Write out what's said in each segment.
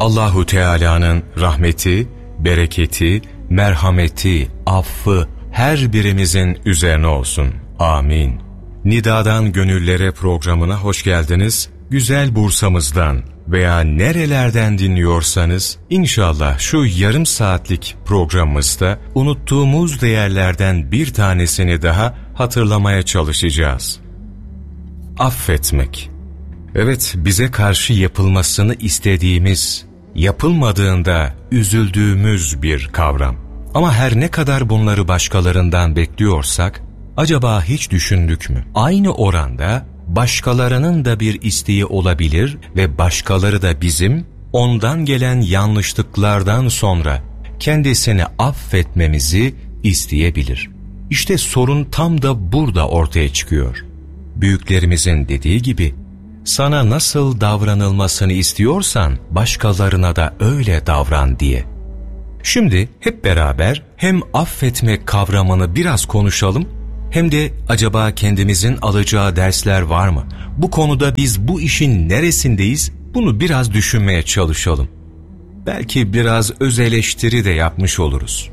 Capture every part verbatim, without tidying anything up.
Allahu Teala'nın rahmeti, bereketi, merhameti, affı her birimizin üzerine olsun. Amin. Nidadan Gönüllere programına hoş geldiniz. Güzel Bursa'mızdan veya nerelerden dinliyorsanız inşallah şu yarım saatlik programımızda unuttuğumuz değerlerden bir tanesini daha hatırlamaya çalışacağız. Affetmek. Evet, bize karşı yapılmasını istediğimiz, yapılmadığında üzüldüğümüz bir kavram. Ama her ne kadar bunları başkalarından bekliyorsak, acaba hiç düşündük mü? Aynı oranda başkalarının da bir isteği olabilir ve başkaları da bizim ondan gelen yanlışlıklardan sonra kendisini affetmemizi isteyebilir. İşte sorun tam da burada ortaya çıkıyor. Büyüklerimizin dediği gibi, sana nasıl davranılmasını istiyorsan başkalarına da öyle davran diye. Şimdi hep beraber hem affetmek kavramını biraz konuşalım, hem de acaba kendimizin alacağı dersler var mı? Bu konuda biz bu işin neresindeyiz? Bunu biraz düşünmeye çalışalım. Belki biraz öz eleştiri de yapmış oluruz.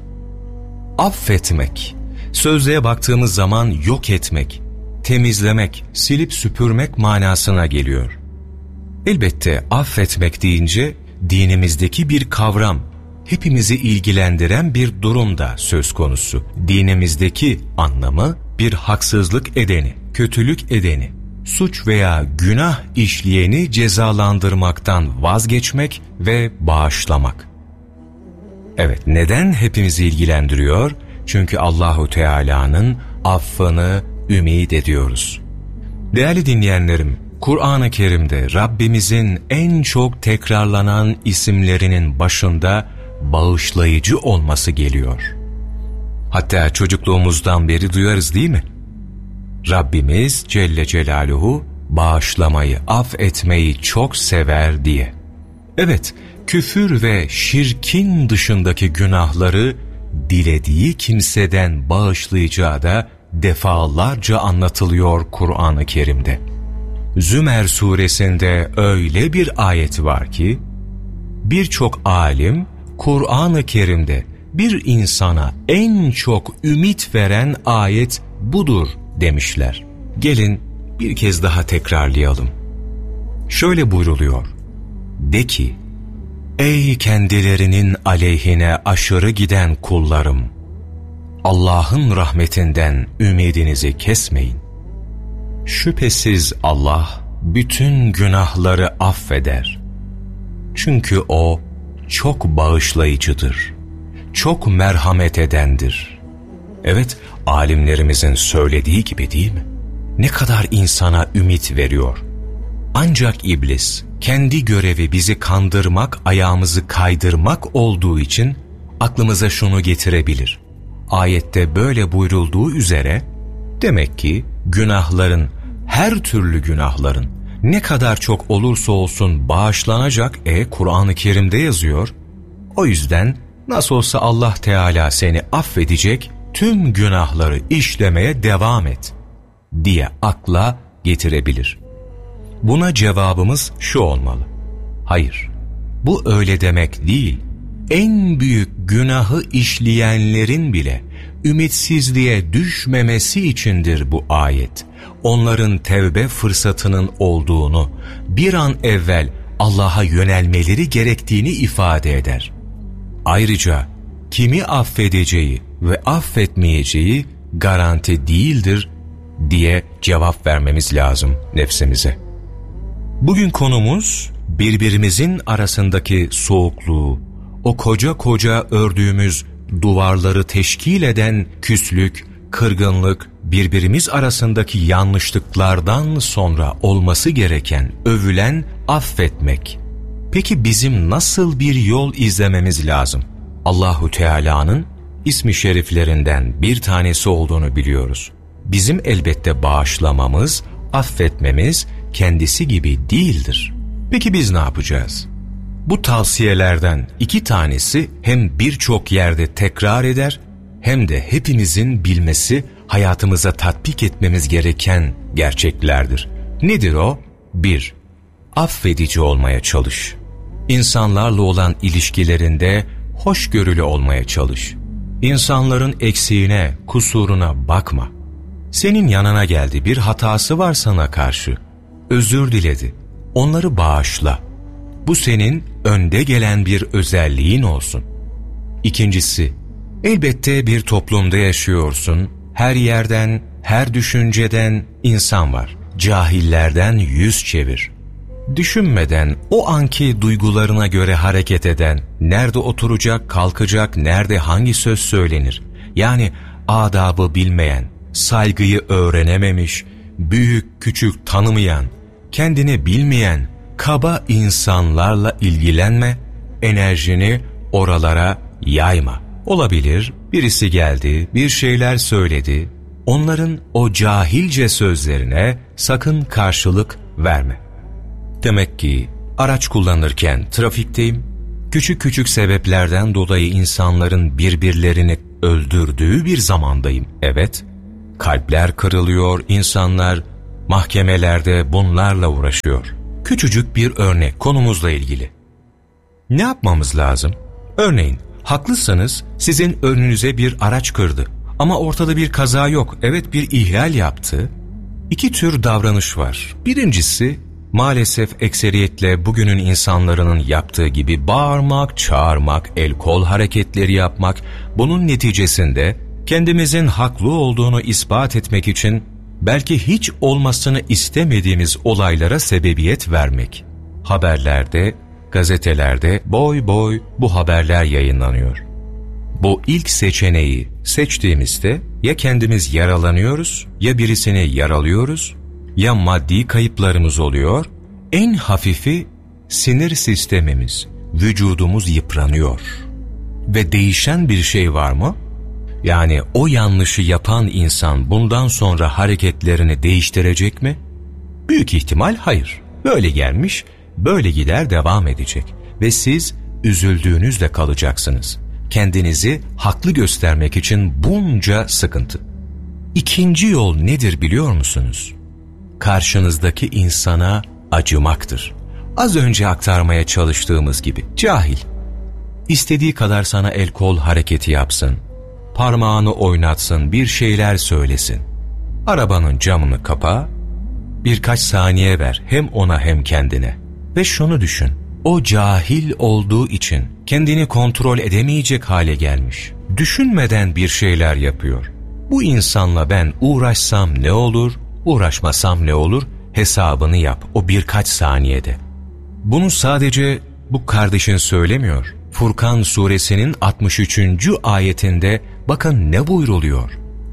Affetmek, sözlüğe baktığımız zaman yok etmek, temizlemek, silip süpürmek manasına geliyor. Elbette affetmek deyince dinimizdeki bir kavram, hepimizi ilgilendiren bir durum da söz konusu. Dinimizdeki anlamı bir haksızlık edeni, kötülük edeni, suç veya günah işleyeni cezalandırmaktan vazgeçmek ve bağışlamak. Evet, neden hepimizi ilgilendiriyor? Çünkü Allahu Teala'nın affını ümit ediyoruz. Değerli dinleyenlerim, Kur'an-ı Kerim'de Rabbimizin en çok tekrarlanan isimlerinin başında bağışlayıcı olması geliyor. Hatta çocukluğumuzdan beri duyarız değil mi? Rabbimiz Celle Celaluhu bağışlamayı, affetmeyi çok sever diye. Evet, küfür ve şirkin dışındaki günahları dilediği kimseden bağışlayacağı da defalarca anlatılıyor Kur'an-ı Kerim'de. Zümer suresinde öyle bir ayet var ki, birçok alim Kur'an-ı Kerim'de bir insana en çok ümit veren ayet budur demişler. Gelin bir kez daha tekrarlayalım. Şöyle buyruluyor: de ki, ey kendilerinin aleyhine aşırı giden kullarım, Allah'ın rahmetinden ümidinizi kesmeyin. Şüphesiz Allah bütün günahları affeder. Çünkü O çok bağışlayıcıdır, çok merhamet edendir. Evet, alimlerimizin söylediği gibi değil mi? Ne kadar insana ümit veriyor. Ancak iblis kendi görevi bizi kandırmak, ayağımızı kaydırmak olduğu için aklımıza şunu getirebilir: ayette böyle buyrulduğu üzere, demek ki günahların, her türlü günahların ne kadar çok olursa olsun bağışlanacak. E Kur'an-ı Kerim'de yazıyor. O yüzden nasıl olsa Allah Teala seni affedecek, tüm günahları işlemeye devam et diye akla getirebilir. Buna cevabımız şu olmalı: hayır, bu öyle demek değil. En büyük günahı işleyenlerin bile ümitsizliğe düşmemesi içindir bu ayet. Onların tevbe fırsatının olduğunu, bir an evvel Allah'a yönelmeleri gerektiğini ifade eder. Ayrıca kimi affedeceği ve affetmeyeceği garanti değildir diye cevap vermemiz lazım nefsimize. Bugün konumuz birbirimizin arasındaki soğukluğu, o koca koca ördüğümüz duvarları teşkil eden küslük, kırgınlık, birbirimiz arasındaki yanlışlıklardan sonra olması gereken, övülen affetmek. Peki bizim nasıl bir yol izlememiz lazım? Allahu Teala'nın ismi şeriflerinden bir tanesi olduğunu biliyoruz. Bizim elbette bağışlamamız, affetmemiz kendisi gibi değildir. Peki biz ne yapacağız? Bu tavsiyelerden iki tanesi hem birçok yerde tekrar eder, hem de hepimizin bilmesi, hayatımıza tatbik etmemiz gereken gerçeklerdir. Nedir o? bir. Affedici olmaya çalış. İnsanlarla olan ilişkilerinde hoşgörülü olmaya çalış. İnsanların eksiğine, kusuruna bakma. Senin yanına geldi, bir hatası var sana karşı. Özür diledi. Onları bağışla. Bu senin önde gelen bir özelliğin olsun. İkincisi, elbette bir toplumda yaşıyorsun. Her yerden, her düşünceden insan var. Cahillerden yüz çevir. Düşünmeden, o anki duygularına göre hareket eden, nerede oturacak, kalkacak, nerede hangi söz söylenir, yani adabı bilmeyen, saygıyı öğrenememiş, büyük küçük tanımayan, kendini bilmeyen, kaba insanlarla ilgilenme, enerjini oralara yayma. Olabilir, birisi geldi, bir şeyler söyledi, onların o cahilce sözlerine sakın karşılık verme. Demek ki araç kullanırken trafikteyim, küçük küçük sebeplerden dolayı insanların birbirlerini öldürdüğü bir zamandayım. Evet, kalpler kırılıyor, insanlar mahkemelerde bunlarla uğraşıyor. Küçücük bir örnek konumuzla ilgili. Ne yapmamız lazım? Örneğin, haklısınız, sizin önünüze bir araç kırdı ama ortada bir kaza yok. Evet, bir ihlal yaptı. İki tür davranış var. Birincisi, maalesef ekseriyetle bugünün insanların yaptığı gibi bağırmak, çağırmak, el kol hareketleri yapmak, bunun neticesinde kendimizin haklı olduğunu ispat etmek için belki hiç olmasını istemediğimiz olaylara sebebiyet vermek. Haberlerde, gazetelerde boy boy bu haberler yayınlanıyor. Bu ilk seçeneği seçtiğimizde ya kendimiz yaralanıyoruz, ya birisini yaralıyoruz, ya maddi kayıplarımız oluyor, en hafifi sinir sistemimiz, vücudumuz yıpranıyor. Ve değişen bir şey var mı? Yani o yanlışı yapan insan bundan sonra hareketlerini değiştirecek mi? Büyük ihtimal hayır. Böyle gelmiş, böyle gider devam edecek. Ve siz üzüldüğünüzle kalacaksınız. Kendinizi haklı göstermek için bunca sıkıntı. İkinci yol nedir biliyor musunuz? Karşınızdaki insana acımaktır. Az önce aktarmaya çalıştığımız gibi cahil. İstediği kadar sana el kol hareketi yapsın, parmağını oynatsın, bir şeyler söylesin. Arabanın camını kapa, birkaç saniye ver hem ona hem kendine. Ve şunu düşün, o cahil olduğu için kendini kontrol edemeyecek hale gelmiş. Düşünmeden bir şeyler yapıyor. Bu insanla ben uğraşsam ne olur, uğraşmasam ne olur hesabını yap o birkaç saniyede. Bunu sadece bu kardeşin söylemiyor. Furkan suresinin altmış üçüncü ayetinde bakın ne buyruluyor.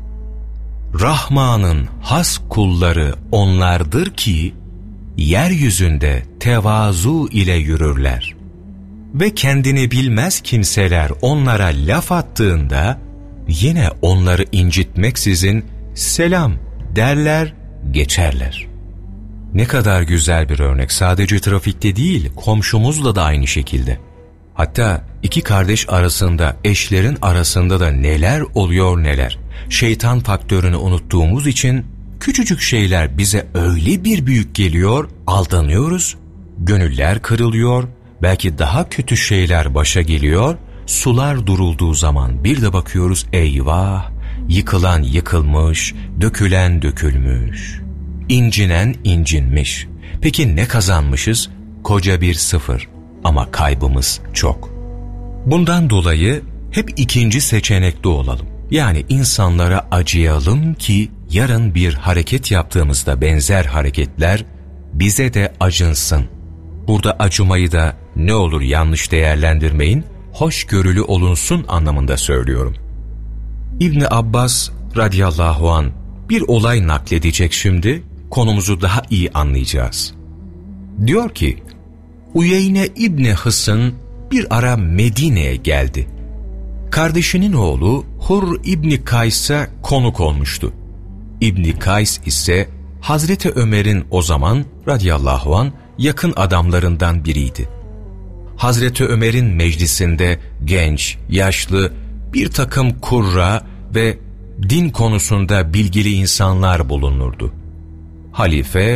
Rahman'ın has kulları onlardır ki yeryüzünde tevazu ile yürürler. Ve kendini bilmez kimseler onlara laf attığında yine onları incitmeksizin selam derler, geçerler. Ne kadar güzel bir örnek. Sadece trafikte değil, komşumuzla da aynı şekilde. Hatta iki kardeş arasında, eşlerin arasında da neler oluyor neler. Şeytan faktörünü unuttuğumuz için küçücük şeyler bize öyle bir büyük geliyor, aldanıyoruz, gönüller kırılıyor, belki daha kötü şeyler başa geliyor, sular durulduğu zaman bir de bakıyoruz eyvah, yıkılan yıkılmış, dökülen dökülmüş, incinen incinmiş. Peki ne kazanmışız? Koca bir sıfır ama kaybımız çok. Bundan dolayı hep ikinci seçenekte olalım. Yani insanlara acıyalım ki yarın bir hareket yaptığımızda benzer hareketler bize de acınsın. Burada acımayı da ne olur yanlış değerlendirmeyin, hoşgörülü olunsun anlamında söylüyorum. İbn Abbas radıyallahu an bir olay nakledecek şimdi, konumuzu daha iyi anlayacağız. Diyor ki, Uyeyne İbni Hısn bir ara Medine'ye geldi. Kardeşinin oğlu Hur İbni Kays'a konuk olmuştu. İbni Kays ise Hazreti Ömer'in o zaman radıyallahu an yakın adamlarından biriydi. Hazreti Ömer'in meclisinde genç, yaşlı bir takım kurra ve din konusunda bilgili insanlar bulunurdu. Halife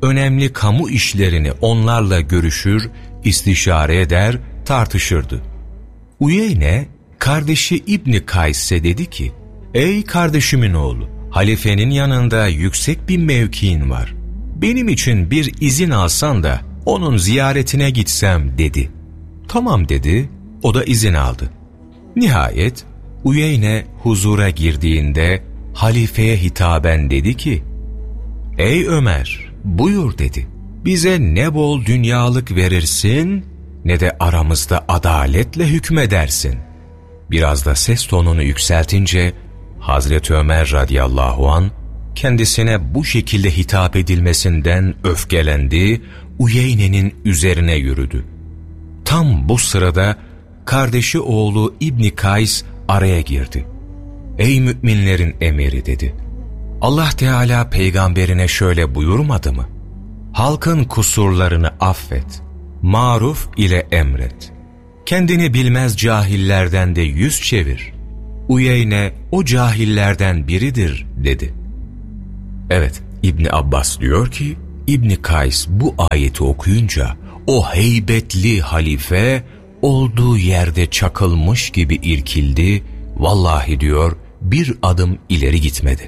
önemli kamu işlerini onlarla görüşür, istişare eder, tartışırdı. Uyeyne, kardeşi İbni Kays'e dedi ki, ''Ey kardeşimin oğlu, halifenin yanında yüksek bir mevkiin var. Benim için bir izin alsan da onun ziyaretine gitsem.'' dedi. ''Tamam.'' dedi, o da izin aldı. Nihayet Uyeyne huzura girdiğinde halifeye hitaben dedi ki, ''Ey Ömer, buyur.'' dedi. ''Bize ne bol dünyalık verirsin ne de aramızda adaletle hükmedersin.'' Biraz da ses tonunu yükseltince Hazreti Ömer radıyallahu an kendisine bu şekilde hitap edilmesinden öfkelendi, Uyeyne'nin üzerine yürüdü. Tam bu sırada kardeşi oğlu İbni Kays araya girdi. ''Ey müminlerin emiri.'' dedi. ''Allah Teala peygamberine şöyle buyurmadı mı? Halkın kusurlarını affet, maruf ile emret. Kendini bilmez cahillerden de yüz çevir. Uyeyne o cahillerden biridir.'' dedi. Evet, İbni Abbas diyor ki, İbni Kays bu ayeti okuyunca o heybetli halife olduğu yerde çakılmış gibi irkildi, vallahi diyor bir adım ileri gitmedi.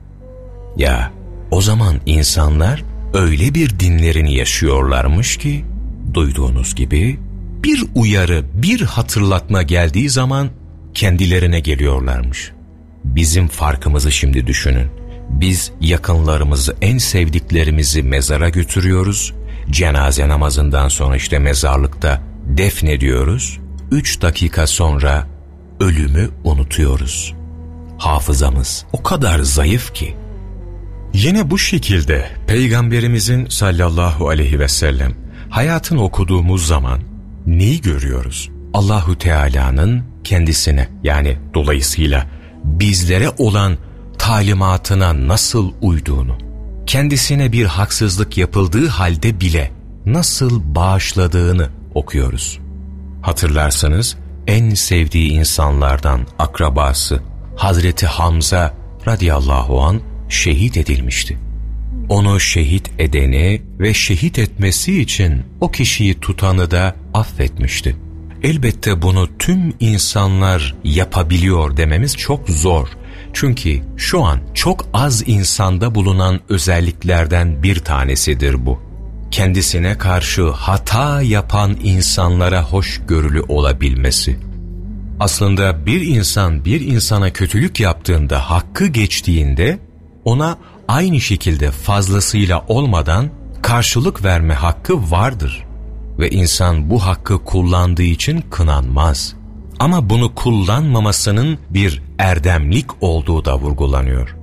Ya o zaman insanlar öyle bir dinlerini yaşıyorlarmış ki, duyduğunuz gibi bir uyarı, bir hatırlatma geldiği zaman kendilerine geliyorlarmış. Bizim farkımızı şimdi düşünün. Biz yakınlarımızı, en sevdiklerimizi mezara götürüyoruz. Cenaze namazından sonra işte mezarlıkta defnediyoruz. Üç dakika sonra ölümü unutuyoruz. Hafızamız o kadar zayıf ki. Yine bu şekilde Peygamberimizin sallallahu aleyhi ve sellem hayatını okuduğumuz zaman neyi görüyoruz? Allahu Teala'nın kendisine, yani dolayısıyla bizlere olan talimatına nasıl uyduğunu, kendisine bir haksızlık yapıldığı halde bile nasıl bağışladığını okuyoruz. Hatırlarsanız en sevdiği insanlardan akrabası Hazreti Hamza radıyallahu an şehit edilmişti. Onu şehit edeni ve şehit etmesi için o kişiyi tutanı da affetmişti. Elbette bunu tüm insanlar yapabiliyor dememiz çok zor. Çünkü şu an çok az insanda bulunan özelliklerden bir tanesidir bu. Kendisine karşı hata yapan insanlara hoşgörülü olabilmesi. Aslında bir insan bir insana kötülük yaptığında, hakkı geçtiğinde ona aynı şekilde fazlasıyla olmadan karşılık verme hakkı vardır. Ve insan bu hakkı kullandığı için kınanmaz. Ama bunu kullanmamasının bir erdemlik olduğu da vurgulanıyor.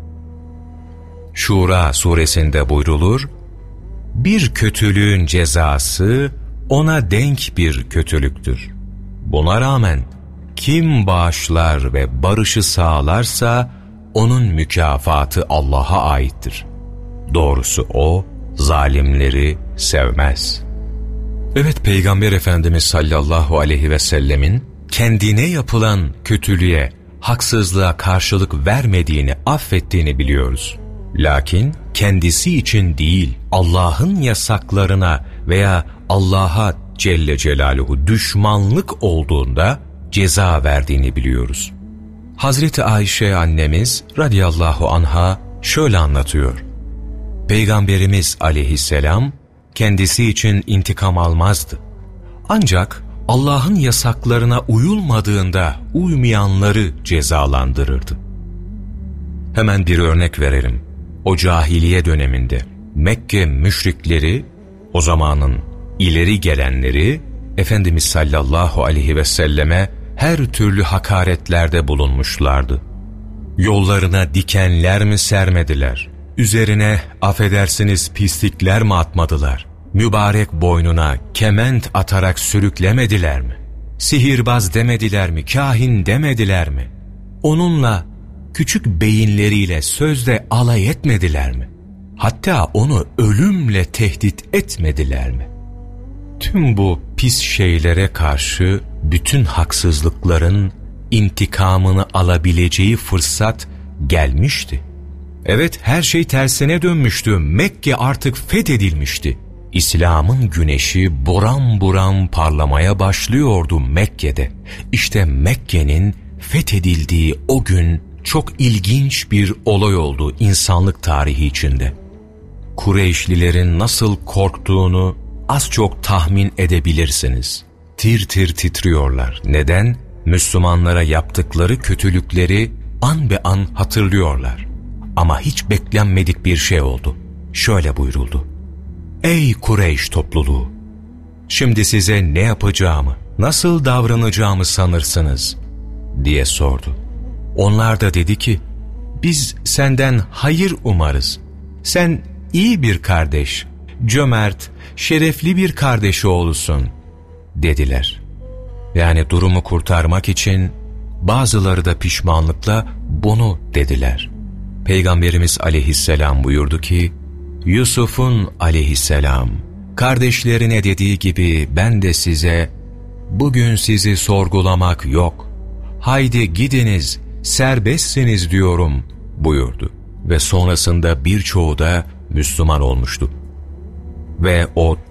Şura suresinde buyrulur, bir kötülüğün cezası ona denk bir kötülüktür. Buna rağmen kim bağışlar ve barışı sağlarsa onun mükafatı Allah'a aittir. Doğrusu o zalimleri sevmez. Evet, Peygamber Efendimiz sallallahu aleyhi ve sellemin kendine yapılan kötülüğe, haksızlığa karşılık vermediğini, affettiğini biliyoruz. Lakin kendisi için değil, Allah'ın yasaklarına veya Allah'a Celle Celaluhu düşmanlık olduğunda ceza verdiğini biliyoruz. Hazreti Ayşe annemiz radıyallahu anha şöyle anlatıyor. Peygamberimiz aleyhisselam kendisi için intikam almazdı. Ancak Allah'ın yasaklarına uyulmadığında uymayanları cezalandırırdı. Hemen bir örnek verelim. O cahiliye döneminde Mekke müşrikleri, o zamanın ileri gelenleri, Efendimiz sallallahu aleyhi ve selleme her türlü hakaretlerde bulunmuşlardı. Yollarına dikenler mi sermediler? Üzerine affedersiniz pislikler mi atmadılar? Mübarek boynuna kement atarak sürüklemediler mi? Sihirbaz demediler mi? Kahin demediler mi? Onunla küçük beyinleriyle sözde alay etmediler mi? Hatta onu ölümle tehdit etmediler mi? Tüm bu pis şeylere karşı bütün haksızlıkların intikamını alabileceği fırsat gelmişti. Evet, her şey tersine dönmüştü. Mekke artık fethedilmişti. İslam'ın güneşi buram buram parlamaya başlıyordu Mekke'de. İşte Mekke'nin fethedildiği o gün çok ilginç bir olay oldu insanlık tarihi içinde. Kureyşlilerin nasıl korktuğunu az çok tahmin edebilirsiniz. Tir tir titriyorlar. Neden? Müslümanlara yaptıkları kötülükleri an be an hatırlıyorlar. Ama hiç beklenmedik bir şey oldu. Şöyle buyuruldu: "Ey Kureyş topluluğu! Şimdi size ne yapacağımı, nasıl davranacağımı sanırsınız?" diye sordu. Onlar da dedi ki, "Biz senden hayır umarız. Sen iyi bir kardeş, cömert, şerefli bir kardeş oğlusun," dediler. Yani durumu kurtarmak için bazıları da pişmanlıkla bunu dediler. Peygamberimiz aleyhisselam buyurdu ki, Yusuf'un aleyhisselam kardeşlerine dediği gibi ben de size bugün sizi sorgulamak yok, haydi gidiniz serbestsiniz diyorum buyurdu. Ve sonrasında birçoğu da Müslüman olmuştu. Ve o